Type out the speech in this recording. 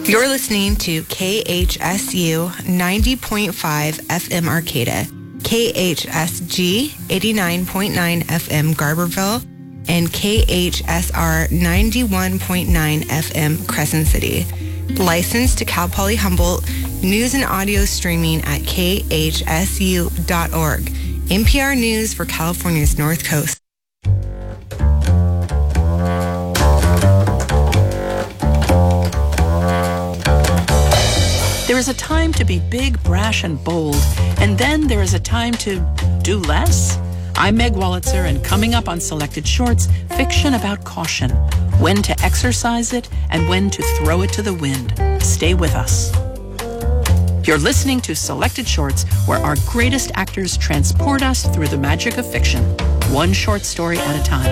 You're listening to KHSU 90.5 FM Arcata, KHSG 89.9 FM Garberville, and KHSR 91.9 FM Crescent City. Licensed to Cal Poly Humboldt, news and audio streaming at khsu.org. NPR News for California's North Coast. There is a time to be big, brash, and bold, and then there is a time to do less. I'm Meg Wolitzer, and coming up on Selected Shorts, fiction about caution, when to exercise it and when to throw it to the wind. Stay with us. You're listening to Selected Shorts, where our greatest actors transport us through the magic of fiction, one short story at a time.